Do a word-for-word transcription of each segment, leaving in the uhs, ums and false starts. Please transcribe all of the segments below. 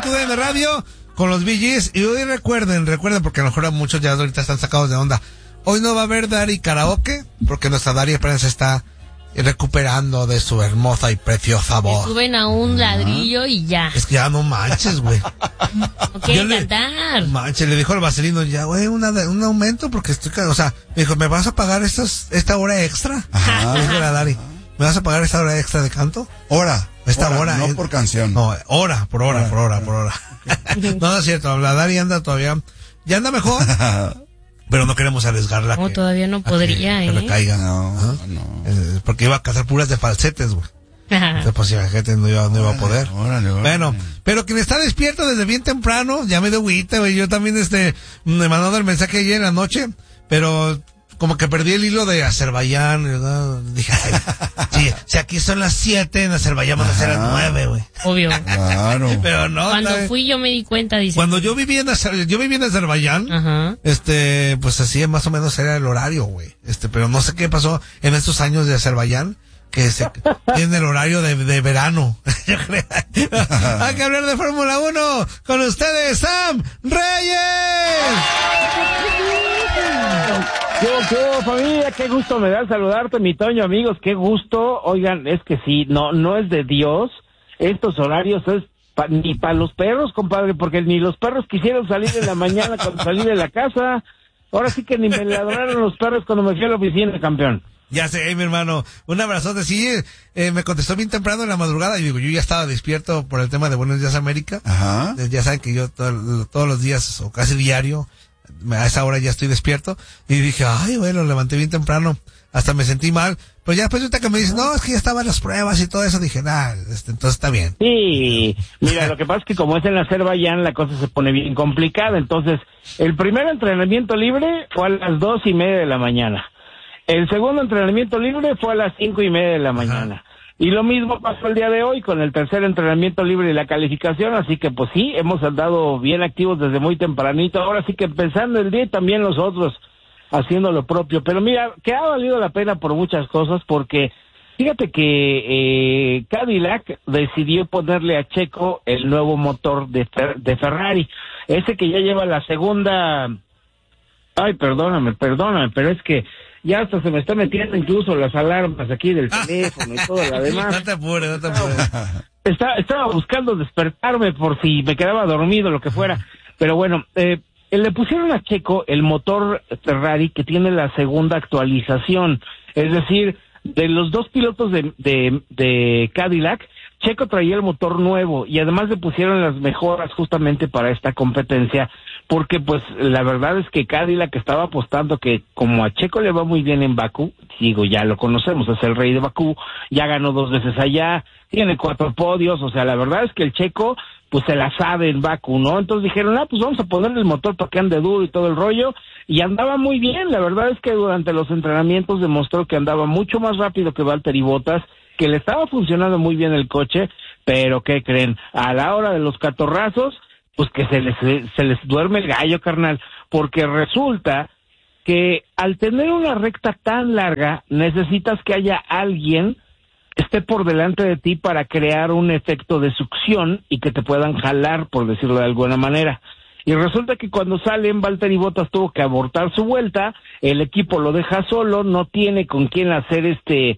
Tu D N Radio con los Bee Gees. Y hoy recuerden, recuerden, porque a lo mejor muchos ya ahorita están sacados de onda. Hoy no va a haber Dari Karaoke, porque nuestra Dari apenas está recuperando de su hermosa y preciosa voz. Suben a un ladrillo y ya. Es que ya no manches, güey. No quieren cantar. Manches, le dijo al vaselino, ya, güey, una de, un aumento porque estoy, o sea, me dijo, ¿me vas a pagar estas, esta hora extra? Ajá. Le dijo la Dari, ¿me vas a pagar esta hora extra de canto? Hora. Esta hora, hora. No es, por canción. No, hora, por hora, hora. por hora, por hora. No, no es cierto, la Dari anda todavía, ya anda mejor. Pero no queremos arriesgarla. No, que, todavía no podría, que, ¿eh? Que le caiga. No, ¿Ah? no. Eh, porque iba a cazar puras de falsetes, güey. Entonces, pues, si la gente no iba, no iba a poder. Órale, órale. Bueno, pero quien está despierto desde bien temprano, ya me dio agüita, güey. Yo también, este, me mandó el mensaje ayer en la noche, pero como que perdí el hilo de Azerbaiyán, ¿verdad? Dije, ay, sí, si aquí son las siete, en Azerbaiyán van a ser las nueve, güey. Obvio. Claro. Pero no. Cuando tal, fui yo me di cuenta, dice. Cuando yo viví en Azer, yo viví en Azerbaiyán, ajá, este, pues así más o menos era el horario, güey. Este, pero no sé qué pasó en estos años de Azerbaiyán, que se tiene el horario de, de verano. Yo creo. Hay que hablar de Fórmula uno con ustedes, Sam Reyes. ¿Qué, qué, familia? Qué gusto me da saludarte, mi Toño, amigos, qué gusto. Oigan, es que sí, no, no es de Dios. Estos horarios es pa, ni para los perros, compadre, porque ni los perros quisieron salir en la mañana cuando salí de la casa. Ahora sí que ni me ladraron los perros cuando me fui a la oficina, campeón. Ya sé, hey, mi hermano, un abrazote. Sí, eh, me contestó bien temprano en la madrugada y digo, yo ya estaba despierto por el tema de Buenos Días América. Ajá. Eh, ya saben que yo to- todos los días o casi diario a esa hora ya estoy despierto y dije, ay, bueno, levanté bien temprano, hasta me sentí mal, pero ya después ahorita que me dicen, no, es que ya estaban las pruebas y todo eso, dije, nah, este, entonces está bien. Sí, mira, lo que pasa es que como es en Azerbaiyán, la cosa se pone bien complicada. Entonces, el primer entrenamiento libre fue a las dos y media de la mañana. El segundo entrenamiento libre fue a las cinco y media de la mañana. Ajá. Y lo mismo pasó el día de hoy con el tercer entrenamiento libre y la calificación, así que pues sí, hemos andado bien activos desde muy tempranito, ahora sí que empezando el día y también los otros haciendo lo propio. Pero mira, que ha valido la pena por muchas cosas, porque fíjate que eh, Cadillac decidió ponerle a Checo el nuevo motor de, Fer- de Ferrari, ese que ya lleva la segunda... Ay, perdóname, perdóname, pero es que ya hasta se me está metiendo incluso las alarmas aquí del teléfono y todo lo demás. No te apures, no te apures. Estaba, estaba buscando despertarme por si me quedaba dormido, lo que fuera. Pero bueno, eh, le pusieron a Checo el motor Ferrari que tiene la segunda actualización. Es decir, de los dos pilotos de, de, de Cadillac, Checo traía el motor nuevo y además le pusieron las mejoras justamente para esta competencia, porque pues la verdad es que Cadillac estaba apostando que como a Checo le va muy bien en Bakú, digo, ya lo conocemos, es el rey de Bakú, ya ganó dos veces allá, tiene cuatro podios, o sea, la verdad es que el Checo pues se la sabe en Bakú, ¿no? Entonces dijeron, ah, pues vamos a ponerle el motor para que ande duro y todo el rollo, y andaba muy bien. La verdad es que durante los entrenamientos demostró que andaba mucho más rápido que Valtteri Bottas, que le estaba funcionando muy bien el coche, pero ¿qué creen? A la hora de los catorrazos, pues que se les, se les duerme el gallo, carnal, porque resulta que al tener una recta tan larga, necesitas que haya alguien que esté por delante de ti para crear un efecto de succión y que te puedan jalar, por decirlo de alguna manera. Y resulta que cuando salen, Valtteri Bottas tuvo que abortar su vuelta, el equipo lo deja solo, no tiene con quién hacer este...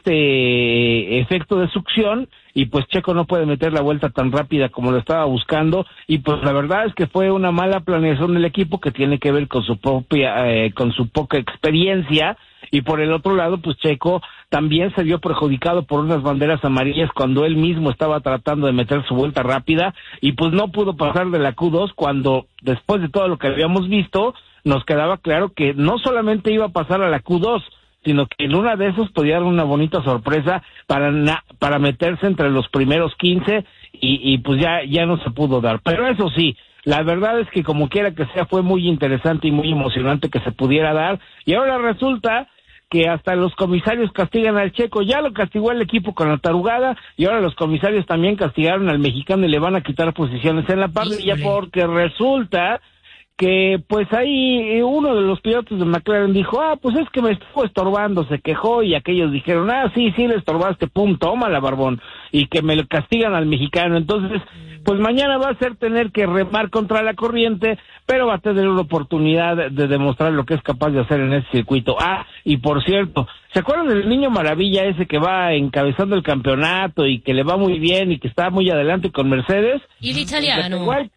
este efecto de succión y pues Checo no puede meter la vuelta tan rápida como lo estaba buscando y pues la verdad es que fue una mala planeación del equipo que tiene que ver con su propia eh, con su poca experiencia. Y por el otro lado, pues Checo también se vio perjudicado por unas banderas amarillas cuando él mismo estaba tratando de meter su vuelta rápida y pues no pudo pasar de la Q dos cuando después de todo lo que habíamos visto nos quedaba claro que no solamente iba a pasar a la Q dos, sino que en una de esas podía dar una bonita sorpresa para na- para meterse entre los primeros quince y, y pues ya, ya no se pudo dar. Pero eso sí, la verdad es que como quiera que sea fue muy interesante y muy emocionante que se pudiera dar y ahora resulta que hasta los comisarios castigan al Checo, ya lo castigó el equipo con la tarugada y ahora los comisarios también castigaron al mexicano y le van a quitar posiciones en la parrilla porque resulta que pues ahí uno de los pilotos de McLaren dijo, ah, pues es que me estuvo estorbando, se quejó y aquellos dijeron, ah, sí, sí le estorbaste, pum, tómala, barbón, y que me lo castigan al mexicano. Entonces, pues mañana va a ser tener que remar contra la corriente, pero va a tener una oportunidad de demostrar lo que es capaz de hacer en ese circuito. Ah, y por cierto, ¿se acuerdan del niño maravilla ese que va encabezando el campeonato y que le va muy bien y que está muy adelante con Mercedes? ¿Y el italiano? Al,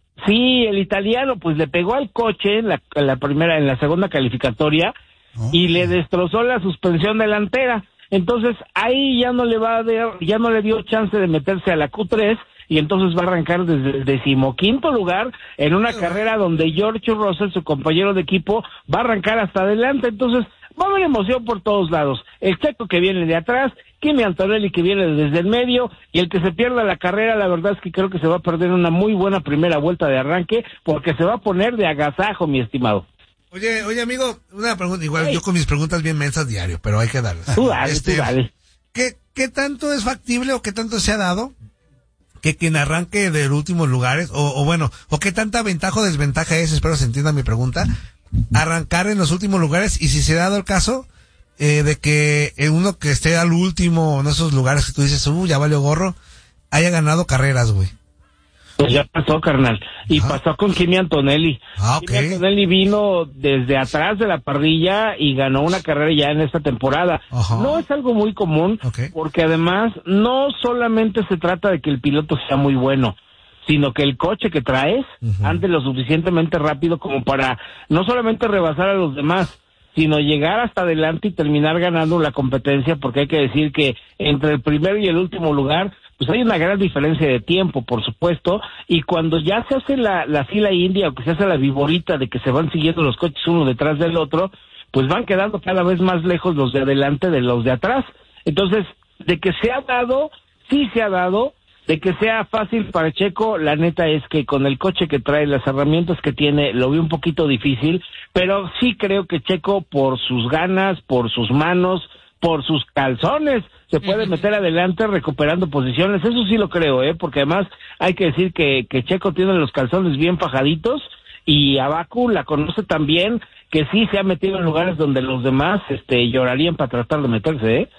sí, el italiano, pues le pegó al coche en la, en la primera, en la segunda calificatoria oh. y le destrozó la suspensión delantera. Entonces ahí ya no le va a dar, ya no le dio chance de meterse a la Q tres y entonces va a arrancar desde el decimoquinto lugar en una carrera donde George Russell, su compañero de equipo, va a arrancar hasta adelante. Entonces va a haber emoción por todos lados. El Checo que viene de atrás, Kimi Antonelli que viene desde el medio, y el que se pierda la carrera, la verdad es que creo que se va a perder una muy buena primera vuelta de arranque, porque se va a poner de agasajo, mi estimado. Oye, oye amigo, una pregunta, igual hey. yo con mis preguntas bien mensas diario, pero hay que darlas. Tú dale, este, tú dale. ¿qué, ¿Qué tanto es factible o qué tanto se ha dado que quien arranque de los últimos lugares, o, o bueno, o qué tanta ventaja o desventaja es, espero se entienda mi pregunta, arrancar en los últimos lugares, y si se ha dado el caso eh, de que uno que esté al último en esos lugares que tú dices, uh, ya valió gorro, haya ganado carreras, güey? Pues ya pasó, carnal. Y ah. pasó con Kimi Antonelli. Ah, okay. Kimi Antonelli vino desde atrás de la parrilla y ganó una carrera ya en esta temporada. Ajá. No es algo muy común, okay. porque además no solamente se trata de que el piloto sea muy bueno, sino que el coche que traes uh-huh. ande lo suficientemente rápido como para no solamente rebasar a los demás, sino llegar hasta adelante y terminar ganando la competencia, porque hay que decir que entre el primero y el último lugar pues hay una gran diferencia de tiempo, por supuesto, y cuando ya se hace la, la fila india o que se hace la viborita de que se van siguiendo los coches uno detrás del otro, pues van quedando cada vez más lejos los de adelante de los de atrás. Entonces, de que se ha dado, sí se ha dado, de que sea fácil para Checo, la neta es que con el coche que trae, las herramientas que tiene, lo veo un poquito difícil, pero sí creo que Checo, por sus ganas, por sus manos, por sus calzones, se puede meter adelante recuperando posiciones. Eso sí lo creo, ¿eh? Porque además hay que decir que, que Checo tiene los calzones bien fajaditos, y a Baku la conoce también, que sí se ha metido en lugares donde los demás este llorarían para tratar de meterse, ¿eh?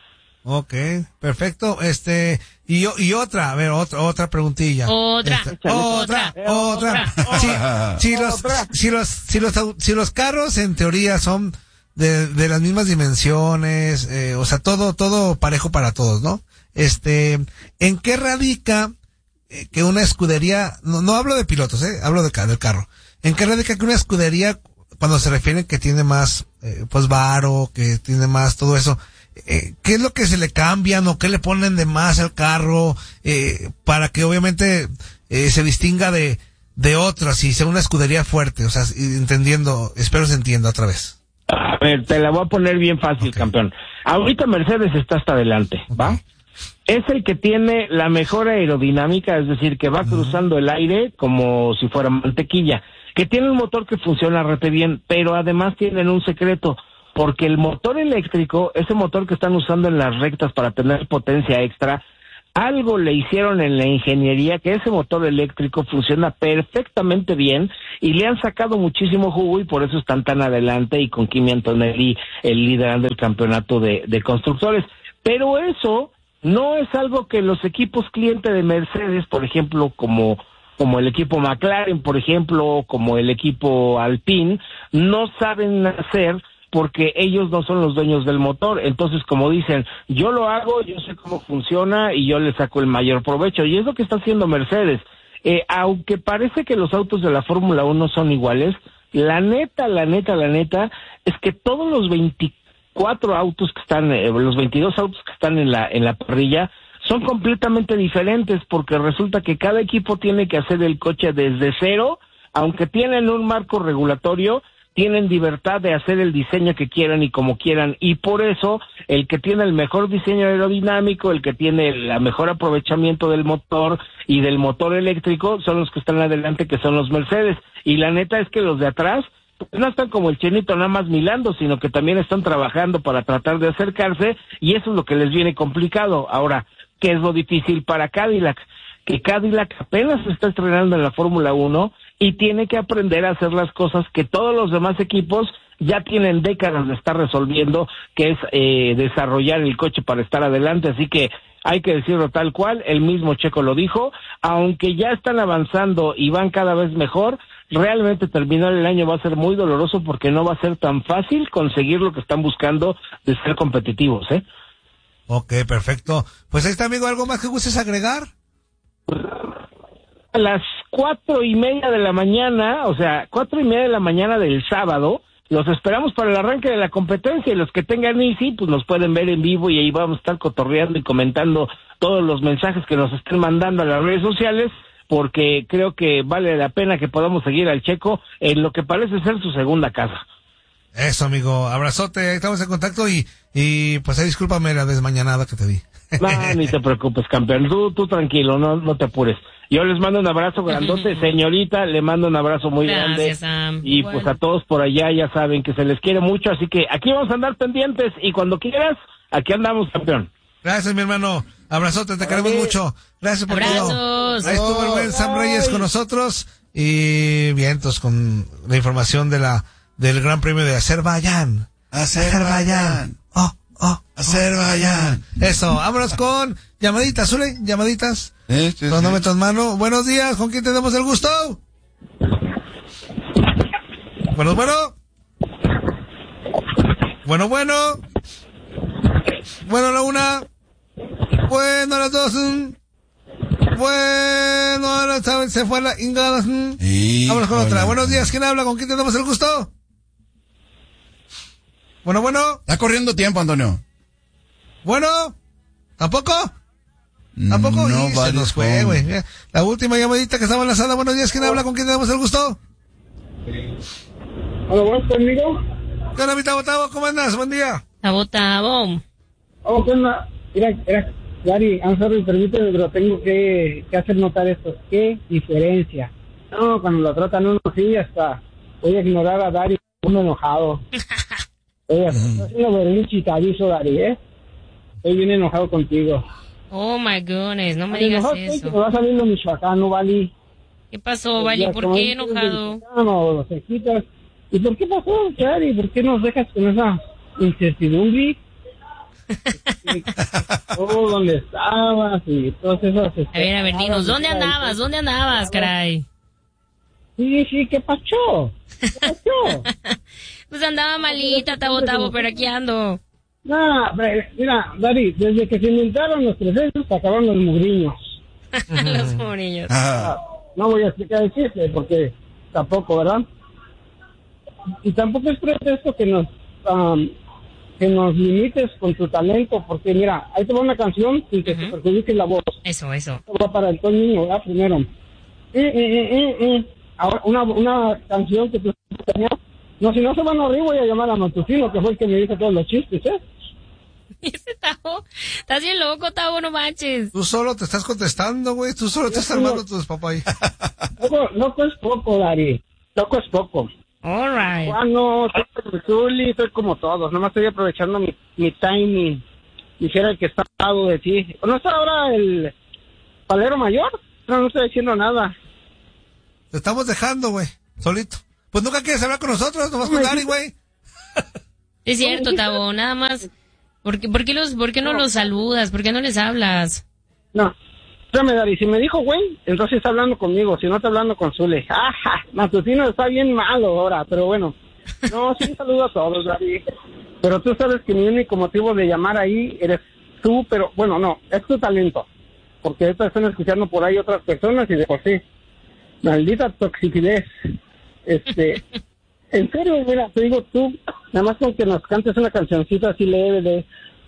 Okay, perfecto. Este, y y otra, a ver, otra otra preguntilla. Otra, Este, otra, otra, otra. Si, si los si los si los si los carros en teoría son de de las mismas dimensiones, eh, o sea, todo todo parejo para todos, ¿no? Este, ¿en qué radica eh, que una escudería, no no hablo de pilotos, eh, hablo de del carro. ¿En qué radica que una escudería, cuando se refiere que tiene más eh, pues varo, que tiene más todo eso, Eh, ¿qué es lo que se le cambian o qué le ponen de más al carro eh, para que obviamente eh, se distinga de de otras y sea una escudería fuerte? O sea, entendiendo, espero se entienda otra vez. A ver, te la voy a poner bien fácil, okay. campeón. Ahorita Mercedes está hasta adelante, ¿va? Okay. Es el que tiene la mejor aerodinámica, es decir, que va uh-huh. cruzando el aire como si fuera mantequilla, que tiene un motor que funciona rete bien, pero además tienen un secreto, porque el motor eléctrico, ese motor que están usando en las rectas para tener potencia extra, algo le hicieron en la ingeniería que ese motor eléctrico funciona perfectamente bien y le han sacado muchísimo jugo, y por eso están tan adelante, y con Kimi Antonelli el liderando el campeonato de, de constructores. Pero eso no es algo que los equipos clientes de Mercedes, por ejemplo, como como el equipo McLaren, por ejemplo, como el equipo Alpine, no saben hacer, porque ellos no son los dueños del motor. Entonces, como dicen, yo lo hago, yo sé cómo funciona y yo le saco el mayor provecho, y es lo que está haciendo Mercedes. Eh, aunque parece que los autos de la Fórmula uno son iguales, la neta, la neta, la neta, es que todos los veinticuatro autos que están, eh, los veintidós autos que están en la, en la parrilla, son completamente diferentes, porque resulta que cada equipo tiene que hacer el coche desde cero, aunque tienen un marco regulatorio, tienen libertad de hacer el diseño que quieran y como quieran, y por eso el que tiene el mejor diseño aerodinámico, el que tiene el mejor aprovechamiento del motor y del motor eléctrico, son los que están adelante, que son los Mercedes. Y la neta es que los de atrás pues no están como el chenito nada más milando, sino que también están trabajando para tratar de acercarse, y eso es lo que les viene complicado. Ahora, ¿qué es lo difícil para Cadillac? Que Cadillac apenas se está estrenando en la Fórmula uno y tiene que aprender a hacer las cosas que todos los demás equipos ya tienen décadas de estar resolviendo, que es eh, desarrollar el coche para estar adelante. Así que hay que decirlo tal cual, el mismo Checo lo dijo, aunque ya están avanzando y van cada vez mejor, realmente terminar el año va a ser muy doloroso porque no va a ser tan fácil conseguir lo que están buscando de ser competitivos, ¿eh? Ok, perfecto. Pues ahí está, amigo, ¿algo más que gustes agregar? A las cuatro y media de la mañana, o sea, cuatro y media de la mañana del sábado, los esperamos para el arranque de la competencia, y los que tengan Easy, pues nos pueden ver en vivo, y ahí vamos a estar cotorreando y comentando todos los mensajes que nos estén mandando a las redes sociales, porque creo que vale la pena que podamos seguir al Checo en lo que parece ser su segunda casa. Eso, amigo, abrazote, estamos en contacto, y, y pues ahí discúlpame la desmañanada que te di. No, ni te preocupes, campeón, tú, tú tranquilo, no, no te apures. Yo les mando un abrazo grandote, señorita, le mando un abrazo muy Gracias, grande. Sam. Y Bueno. pues a todos por allá ya saben que se les quiere mucho, así que aquí vamos a andar pendientes, y cuando quieras, aquí andamos, campeón. Gracias, mi hermano. Abrazote, te queremos mucho. Gracias por todo. Abrazos. Ahí estuvo el buen Sam Reyes con nosotros. Y vientos con la información de la del Gran Premio de Azerbaiyán. Azerbaiyán. Oh, oh. Azerbaiyán. Eso, vámonos con llamaditas, Zule, llamaditas. Sí, sí, Cronómetro en mano. Buenos días, ¿con quién tenemos el gusto? Bueno, bueno. Bueno, bueno. Bueno, la una. Bueno, las dos. mm. Bueno, ahora saben, se fue la ingada. mm. Híjole. Vámonos con otra. Buenos días, ¿quién habla? ¿Con quién tenemos el gusto? Bueno, bueno. Está corriendo tiempo, Antonio. Bueno. ¿Tampoco? ¿Tampoco? No, Y se vale, nos fue, no. güey. Mira, la última llamadita que estaba enlazada. Buenos días, ¿quién habla? ¿Con quién tenemos el gusto? Hola, ¿vas conmigo? ¿Qué onda, mi Tabo Tabo? ¿Cómo andas? Buen día. Tabo, tabo. Oh, ¿qué onda? Mira, mira, Gary, I'm sorry, permíteme, pero tengo que, que hacer notar esto. ¿Qué diferencia? No, cuando lo tratan uno así, hasta voy a ignorar a Dari, uno enojado. Oye, estás haciendo berrinche y te aviso, Dari, ¿eh? Estoy bien enojado contigo. Oh my goodness, no me Ay, digas enojado estoy que me eso. va saliendo michoacano, Vali. ¿Qué pasó, Vali? Ya, ¿Por como qué dices, enojado? mexicano, se quitas. ¿Y por qué pasó, Gary? ¿Por qué nos dejas con esa incertidumbre? Oh, ¿dónde estabas? Y todas esas... A ver, a ver, dinos, ¿dónde andabas? ¿Dónde andabas, caray? Sí, sí, ¿qué pasó? ¿Qué pasó? Pues andaba malita, Tabo, tabo, pero aquí ando. Nah, bre- mira, Dari, desde que se inventaron los procesos, se acabaron los mugriños. Los niños. Ah, No voy a explicar el chiste, porque tampoco, ¿verdad? Y tampoco es pretexto que nos um, que nos limites con tu talento, porque mira, ahí te va una canción sin que te Ujú. perjudique la voz. Eso, eso. Esto va para el todo niño, ¿verdad? Primero. Eh, eh, eh, eh, eh. Ahora, una, una canción que tú tenías. No, si no se van a reír, voy a llamar a Matutino, que fue el que me dijo todos los chistes, ¿eh? Ese Tabo, estás bien loco, Tabo, no manches. Tú solo te estás contestando, güey. Tú solo te estás armando tu despapay. Loco, loco es poco, Dari. Loco es poco. All right. Ah, no, soy como Zuli, soy como todos. Nomás estoy aprovechando mi, mi timing. Dijera el que está al lado de ti. ¿No está ahora el palero mayor? No, no estoy diciendo nada. Te estamos dejando, güey. Solito. Pues nunca quieres hablar con nosotros, nomás con Dari, güey. Es cierto, Tabo, nada más. ¿Por qué, por qué, los, por qué no los saludas? ¿Por qué no les hablas? No. Espérame, Dari, si me dijo güey, entonces está hablando conmigo. Si no está hablando con Zule. ¡Ajá! Matutino está bien malo ahora, pero bueno. No, sí, saludo a todos, Dari. Pero tú sabes que mi único motivo de llamar ahí eres tú, pero bueno, no, es tu talento. Porque ahorita están escuchando por ahí otras personas y de por sí. Maldita toxicidad. Este, en serio, mira, te digo tú, nada más con que nos cantes una cancioncita así leve de...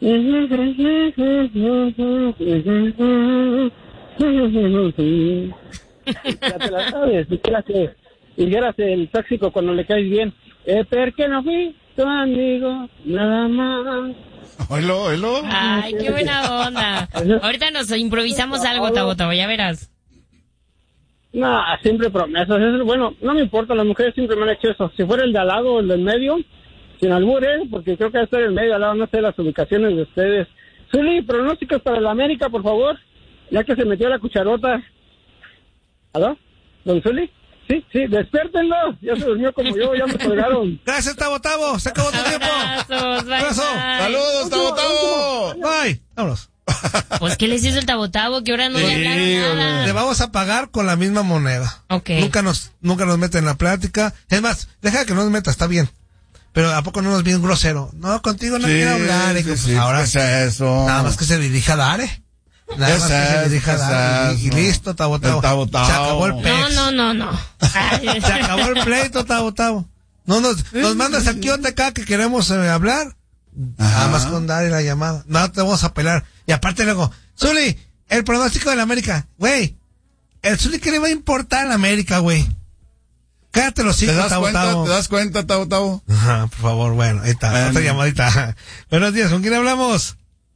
Ya te la sabes, dijeras, dijeras el tóxico cuando le caes bien. Eh, ¿por qué no fui tu amigo? Nada más. oílo, oílo. Ay, qué buena onda. Ahorita nos improvisamos algo, Tabo, Tabo, ya verás. No, siempre promesas. Eso, bueno, no me importa, las mujeres siempre me han hecho eso. Si fuera el de al lado o el del medio, sin albur, ¿eh? Porque creo que va a estar el medio al lado, no sé las ubicaciones de ustedes. Zuli, pronósticos para el América, por favor, ya que se metió la cucharota. ¿Aló? ¿Don Zuli? Sí, sí, despiértenlo. Ya se durmió como yo, ya me colgaron. Gracias, Tabo Tabo. Se acabó tu tiempo. Abrazos, bye, Abrazo. bye. Saludos, Tabo Tabo. Bye. Vámonos. Pues, ¿qué les hizo el Tabo Tabo? Que ahora no Sí, le hablaron nada. Le vamos a pagar con la misma moneda. Ok. Nunca nos, nunca nos mete en la plática. Es más, deja que nos meta, está bien. Pero ¿a poco no nos viene grosero? No, contigo no Sí, quiero hablar. Y sí, pues, sí, ahora ¿qué es eso? nada más que se dirija a Dare. Nada ¿Qué más que es se eso? dirija a ¿Qué es Dare. Y, y eso? listo, Tabo Tabo. El Tabo Tabo. Se acabó el No, pex. no, no, no. Ay, Se acabó el pleito, Tabo Tabo. No nos, nos mandas aquí otra acá que queremos eh, hablar. Nada más con Dare la llamada. No te vamos a pelar. Y aparte luego, Zuli, el pronóstico de la América. Güey, el Zuli, ¿qué le va a importar a la América, güey? Cállate los ¿Te hijos, das Tabo cuenta? Tabo. ¿Te das cuenta, Tabo Tabo? Ajá, por favor, bueno, ahí está, Bueno. otra llamadita. Buenos días, ¿con quién hablamos?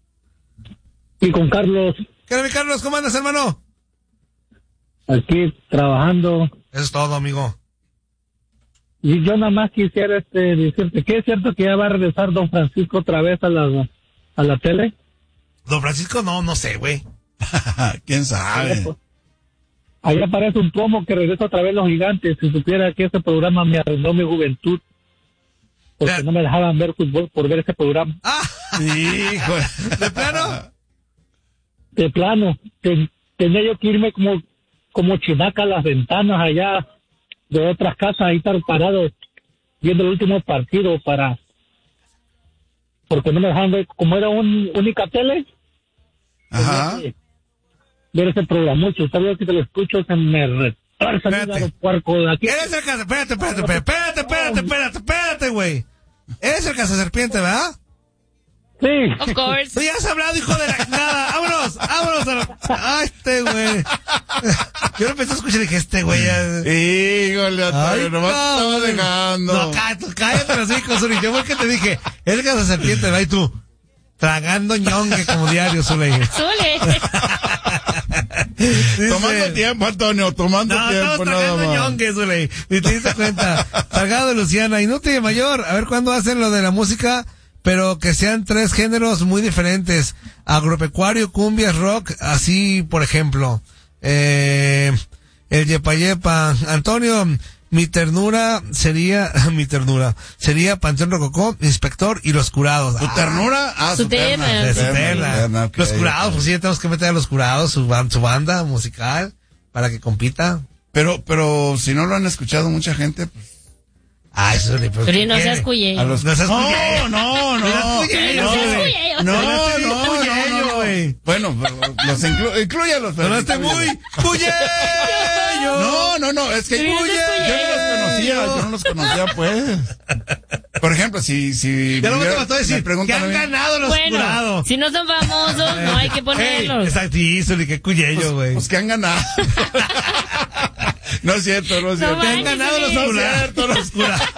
Y con Carlos, ¿Qué onda, mi Carlos? ¿Cómo andas, hermano? aquí trabajando. Eso es todo, amigo. Y yo nada más quisiera este, decirte que es cierto que ya va a regresar don Francisco otra vez a la, a la tele. Don Francisco, no, no sé, güey. ¿Quién sabe? Ahí aparece un promo que regresa otra vez Los Gigantes. Si supiera que ese programa me arruinó mi juventud, porque Ya. no me dejaban ver fútbol por ver ese programa. Ah, Hijo. ¿de plano? De plano, te- tenía yo que irme como, como chinaca a las ventanas allá de otras casas, ahí estar parado viendo el último partido para, porque no me dejaban ver, como era un única tele, Ajá. tenía que ver ese programa mucho. Sabía que te lo escucho, se me retorce el Espérate. hígado puerco de aquí. Eres el caza... Espérate, espérate, espérate, espérate, espérate, espérate, espérate, güey. Eres el cazaserpiente, ¿verdad? Sí. Of course. Tú ya has hablado, hijo de la... Nada, vámonos, vámonos. A la... Ah, este, güey. Yo lo empecé a escuchar y dije, este, güey ya... Híjole, Antonio, nomás te estaba cabrón. dejando. No, cállate, cállate los hijos, Zuli. Yo fue que te dije, es que esa serpiente, ¿verdad? Y tú, tragando ñongue como diario, Zuli. Zule. Dice, Tomando tiempo, Antonio, tomando No, estamos tiempo, nada tragando más. ñongue, Zuli. Ni te diste cuenta. Salgado de Luciana, inútil de mayor. A ver cuándo hacen lo de la música, pero que sean tres géneros muy diferentes. Agropecuario, cumbias, rock, así, por ejemplo. Eh, el yepa yepa. Antonio, mi ternura sería, mi ternura, sería Panteón Rococó, Inspector y Los Curados. ¿Tu ternura? Ah, Su su terna. terna. De Sí, su sí. terna. terna, ok, Los Curados, ok. pues sí, tenemos que meter a Los Curados, su, ban- su banda musical, para que compita. Pero, pero si no lo han escuchado mucha gente, pues, Ay, eso le Zuli, no seas cuyello. a los... No seas no, cuyello. no, no, No seas cuyello, no, güey. no, No no, seas no, no, cuyello, no. güey. Bueno, pero los inclu inclúyalos. pero Sonaste inclúyalos. muy cuyello. No, no, no, es que Sí, yo no sí, los conocía, yo no los conocía, pues. Por ejemplo, si, si... Ya no me me te faltó decir me que preguntan a han mí, ganado Los Bueno, Curados. si no son famosos, no hay que Ey, ponerlos. exacto, y Zuli, qué cuyello, güey. pues que han ganado. No es cierto, no es No cierto. Que han manches, ganado Los Zuli. Curados. Los Curados.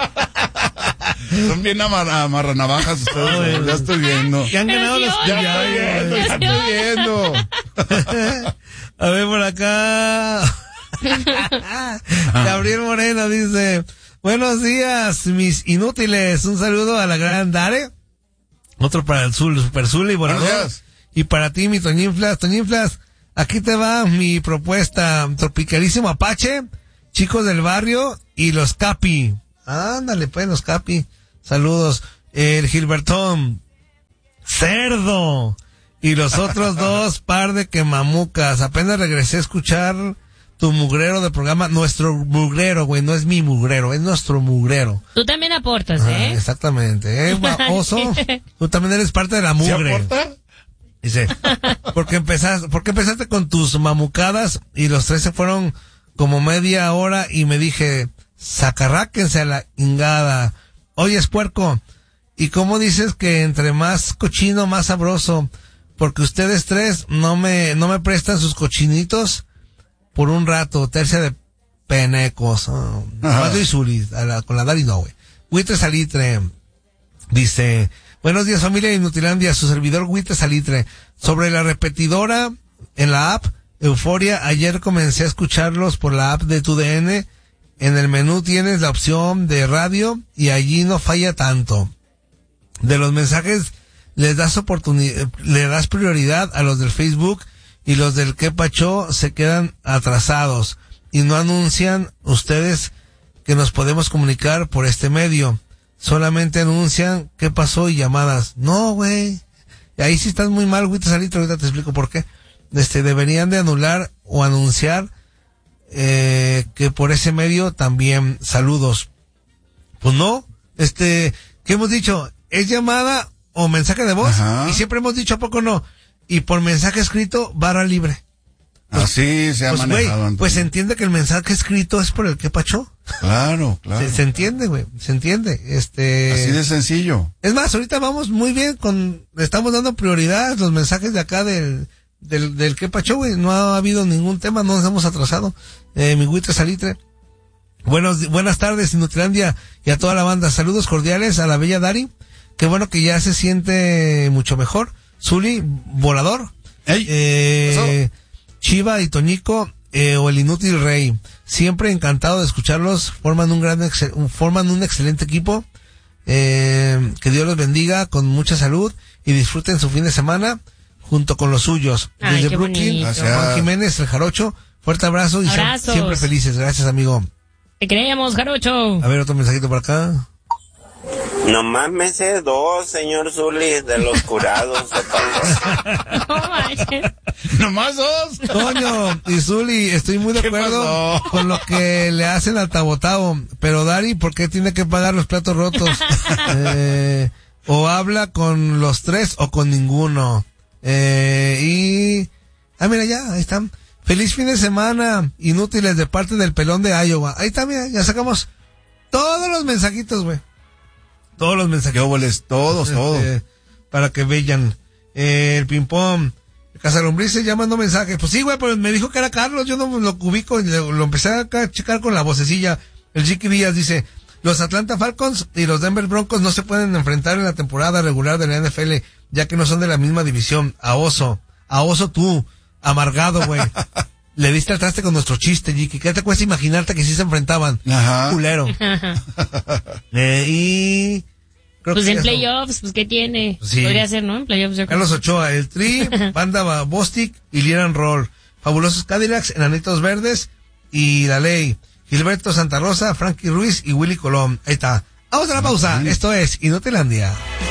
Son bien amar amarranavajas ustedes, Ay, ya estoy viendo. Que han Pero ganado sí, Los oye, Ya estoy viendo, ya Pero sí, estoy viendo. A ver, por acá. Gabriel Moreno dice, buenos días, mis inútiles. Un saludo a la gran Dare. Otro para el Zul, Super Zul y Buenos Volador. días. Y para ti, mi Toñinflas. Toñinflas, aquí te va mi propuesta. Tropicalísimo Apache, Chicos del Barrio y los Capi. Ándale, pues, los Capi. Saludos. El Gilbertón. Cerdo. Y los otros dos, par de quemamucas. Apenas regresé a escuchar tu mugrero de programa. Nuestro mugrero, güey. No es mi mugrero, es nuestro mugrero. Tú también aportas, Ah, ¿eh? exactamente. ¿Eh, oso? Tú también eres parte de la ¿Sí mugre. aporta? Dice, porque empezaste, porque empezaste con tus mamucadas y los tres se fueron como media hora y me dije, sacarráquense a la ingada. Oyes, puerco, ¿y cómo dices que entre más cochino, más sabroso? Porque ustedes tres no me, no me prestan sus cochinitos por un rato, tercia de penecos. Oh, más yo y Zuli, a la- con la Dari no, güey. Huitre Salitre dice, buenos días familia de Inutilandia, su servidor Huitre Salitre. Sobre la repetidora en la app Euforia, ayer comencé a escucharlos por la app de tu D N. En el menú tienes la opción de radio y allí no falla tanto. De los mensajes les das oportunidad, le das prioridad a los del Facebook y los del que pacho se quedan atrasados y no anuncian ustedes que nos podemos comunicar por este medio. Solamente anuncian qué pasó y llamadas. No, güey. Y ahí sí estás muy mal, Huitas Salitre, ahorita te explico por qué. Este, deberían de anular o anunciar eh, que por ese medio también saludos. Pues no, este, ¿qué hemos dicho? Es llamada o mensaje de voz. Ajá. Y siempre hemos dicho, ¿a poco no? Y por mensaje escrito, barra libre. Pues, así se ha pues, manejado. Güey, pues se entiende que el mensaje escrito es por el que pachó. Claro, claro. Se, se entiende, güey, se entiende. Este. Así de sencillo. Es más, ahorita vamos muy bien con, estamos dando prioridad a los mensajes de acá del, del, del que pachó, güey. No ha habido ningún tema, no nos hemos atrasado. Eh, mi Huitas Salitre. Buenos, buenas tardes, Inutilandia, y a toda la banda. Saludos cordiales a la bella Dari. Qué bueno que ya se siente mucho mejor. Zuli, volador. Hey, eh, Chiva y Toñico, eh, o el inútil Rey. Siempre encantado de escucharlos. Forman un gran, excel, forman un excelente equipo. Eh, que Dios los bendiga con mucha salud y disfruten su fin de semana junto con los suyos. Ay, desde Brooklyn, Juan Jiménez, el Jarocho. Fuerte abrazo y Abrazos. siempre felices. Gracias, amigo. Te creemos, Jarocho. A ver, otro mensajito por acá. Nomás me sé dos, señor Zuli, de los curados. No manches. Nomás dos. Toño y Zuli, estoy muy de acuerdo con lo que le hacen al Tabo Tabo. Pero Dari, ¿por qué tiene que pagar los platos rotos? eh, o habla con los tres o con ninguno. Eh, y... Ah, mira, ya, ahí están. Feliz fin de semana, inútiles, de parte del pelón de Iowa. Ahí está, mira, ya sacamos todos los mensajitos, güey. Todos los mensajes. Todos, todos. Este, para que vean. Eh, el ping-pong. El Casalombrices ya mandó mensajes. Pues sí, güey, pero me dijo que era Carlos. Yo no lo ubico y lo, lo empecé acá a checar con la vocecilla. El Chiqui Díaz dice: los Atlanta Falcons y los Denver Broncos no se pueden enfrentar en la temporada regular de la N F L, ya que no son de la misma división. A oso. A oso tú. Amargado, güey. Le diste al traste con nuestro chiste, Chiqui. ¿Qué te cuesta imaginarte que sí se enfrentaban? Ajá. Culero. eh, y... Creo Pues que en eso. playoffs, pues ¿qué tiene? Sí. Podría ser, ¿no? En playoffs. Yo creo. Carlos Ochoa, el Tri, Banda Bostic y Lieran Roll. Fabulosos Cadillacs, Enanitos Verdes y La Ley. Gilberto Santa Rosa, Frankie Ruiz y Willy Colón. Ahí está. Vamos a la pausa. Esto es Inutilandia.